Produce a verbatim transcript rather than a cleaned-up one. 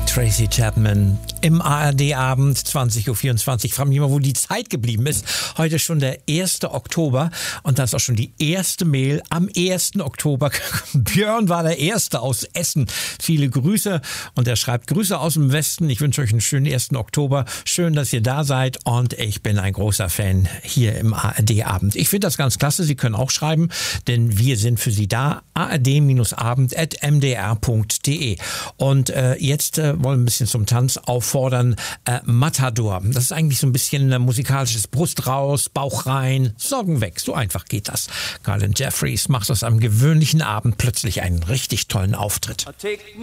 Tracy Chapman im A R D-Abend, zwanzig Uhr vierundzwanzig. Ich frage mich mal, wo die Zeit geblieben ist. Heute ist schon der erste Oktober und da ist auch schon die erste Mail am ersten Oktober. Björn war der Erste aus Essen. Viele Grüße und er schreibt: Grüße aus dem Westen. Ich wünsche euch einen schönen ersten Oktober. Schön, dass ihr da seid und ich bin ein großer Fan hier im A R D-Abend. Ich finde das ganz klasse. Sie können auch schreiben, denn wir sind für Sie da. a r d abend at m d r punkt d e. Und äh, jetzt äh, wollen wir ein bisschen zum Tanz auffordern. Äh, Matador, das ist eigentlich so ein bisschen äh, musikalisches Brust raus, Bauch rein, Sorgen weg. So einfach geht das. Colin Jeffries macht aus einem gewöhnlichen Abend plötzlich einen richtig tollen Auftritt.